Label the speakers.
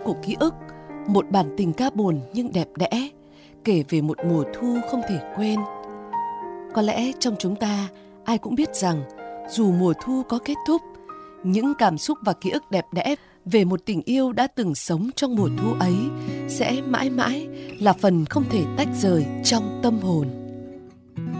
Speaker 1: của ký ức, một bản tình ca buồn nhưng đẹp đẽ, kể về một mùa thu không thể quên. Có lẽ trong chúng ta ai cũng biết rằng dù mùa thu có kết thúc, những cảm xúc và ký ức đẹp đẽ về một tình yêu đã từng sống trong mùa thu ấy sẽ mãi mãi là phần không thể tách rời trong tâm hồn.